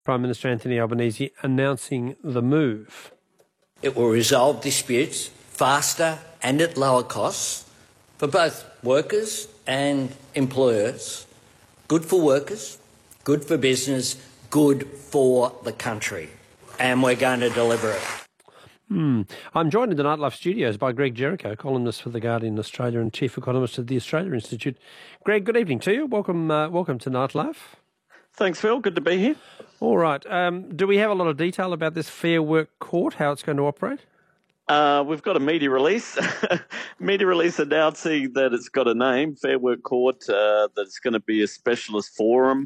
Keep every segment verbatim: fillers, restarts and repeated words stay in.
Prime Minister Anthony Albanese announcing the move. It will resolve disputes faster and at lower costs for both workers and employers. Good for workers, good for business, good for the country. And we're going to deliver it. Hmm. I'm joined in the Nightlife studios by Greg Jericho, columnist for The Guardian Australia and chief economist at the Australia Institute. Greg, good evening to you. Welcome, uh, welcome to Nightlife. Thanks, Phil. Good to be here. All right. Um, do we have a lot of detail about this Fair Work Court, how it's going to operate? Uh, we've got a media release, media release announcing that it's got a name, Fair Work Court, uh, that it's going to be a specialist forum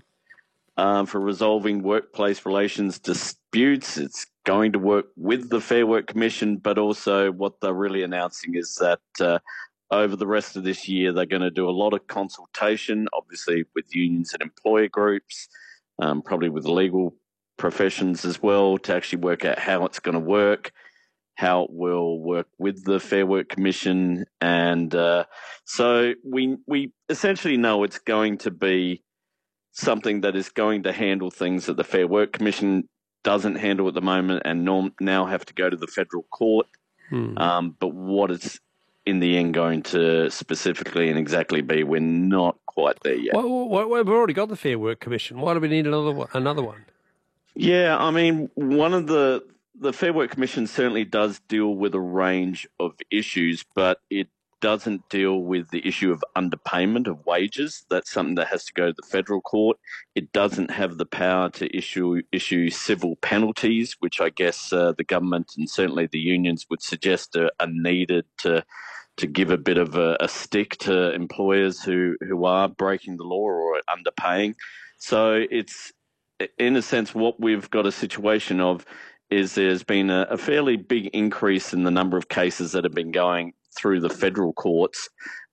uh, for resolving workplace relations disputes. It's going to work with the Fair Work Commission, but also what they're really announcing is that uh, over the rest of this year, they're going to do a lot of consultation, obviously with unions and employer groups, um, probably with the legal professions as well, to actually work out how it's going to work, how it will work with the Fair Work Commission. And uh, so we we essentially know it's going to be something that is going to handle things that the Fair Work Commission doesn't handle at the moment and norm, now have to go to the federal court. Hmm. Um, but what it's in the end going to specifically and exactly be, we're not quite there yet. Well, well, we've already got the Fair Work Commission. Why do we need another one? Another one? Yeah, I mean, one of the the Fair Work Commission certainly does deal with a range of issues, but it doesn't deal with the issue of underpayment of wages. That's something that has to go to the federal court. It doesn't have the power to issue issue civil penalties, which I guess uh, the government and certainly the unions would suggest are, are needed to to give a bit of a, a stick to employers who, who are breaking the law or underpaying. So it's, in a sense, what we've got a situation of is there's been a, a fairly big increase in the number of cases that have been going through the federal courts,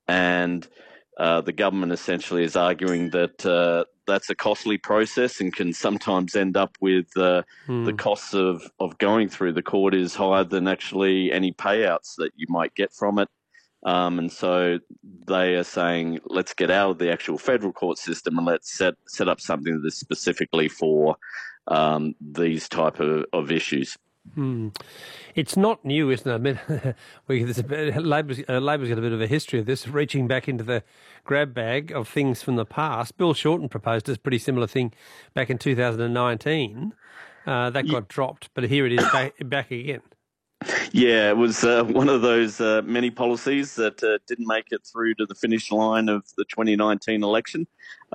and uh, the government essentially is arguing that uh, that's a costly process and can sometimes end up with uh, hmm. the costs of, of going through the court is higher than actually any payouts that you might get from it. Um, and so they are saying, let's get out of the actual federal court system and let's set set up something that is specifically for um, these type of, of issues. Hmm. It's not new, isn't it? I mean, we, a, Labor's, uh, Labor's got a bit of a history of this, reaching back into the grab bag of things from the past. Bill Shorten proposed a pretty similar thing back in two thousand nineteen. Uh, that got yeah. dropped, but here it is back, back again. Yeah, it was uh, one of those uh, many policies that uh, didn't make it through to the finish line of the twenty nineteen election,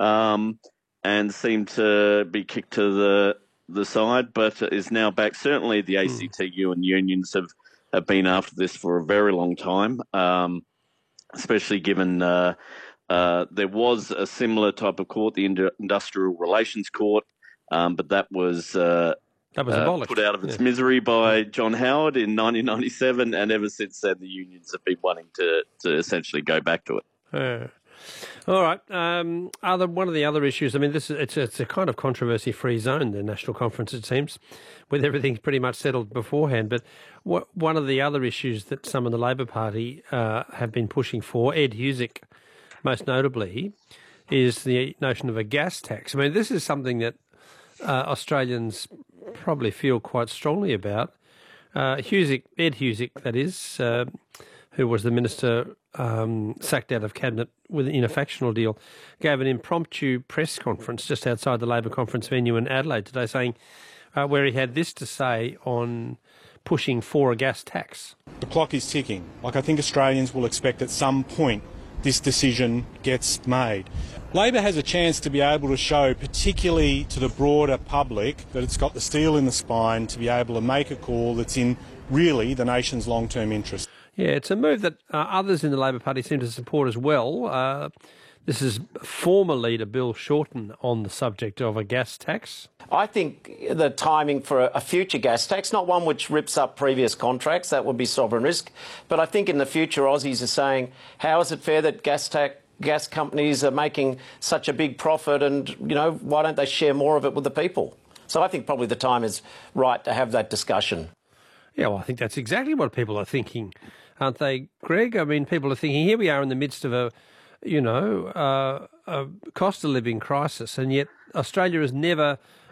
um, and seemed to be kicked to the the side, but is now back. Certainly the A C T U and unions have, have been after this for a very long time, um, especially given uh, uh, there was a similar type of court, the Industrial Relations Court, um, but that was... Uh, That was uh, put out of its yeah. misery by John Howard in nineteen ninety-seven, and ever since then the unions have been wanting to, to essentially go back to it. Uh, all right. Um, other one of the other issues. I mean, this is it's it's a kind of controversy-free zone, the National Conference, it seems, with everything pretty much settled beforehand. But what, one of the other issues that some of the Labor Party uh, have been pushing for, Ed Husic most notably, is the notion of a gas tax. I mean, this is something that uh, Australians probably feel quite strongly about. Uh, Husic, Ed Husic, that is, uh, who was the minister um, sacked out of cabinet with in a factional deal, gave an impromptu press conference just outside the Labor conference venue in Adelaide today, saying uh, where he had this to say on pushing for a gas tax. The clock is ticking. Like, I think Australians will expect at some point this decision gets made. Labor has a chance to be able to show, particularly to the broader public, that it's got the steel in the spine to be able to make a call that's in really the nation's long-term interest. Yeah, it's a move that uh, others in the Labor Party seem to support as well. Uh, this is former leader Bill Shorten on the subject of a gas tax. I think the timing for a future gas tax, not one which rips up previous contracts, that would be sovereign risk, but I think in the future Aussies are saying, how is it fair that gas tax gas companies are making such a big profit and, you know, why don't they share more of it with the people? So I think probably the time is right to have that discussion. Yeah, well, I think that's exactly what people are thinking, aren't they, Greg? I mean, people are thinking, here we are in the midst of a, you know, uh, a cost of living crisis, and yet Australia has never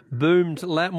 boomed loud.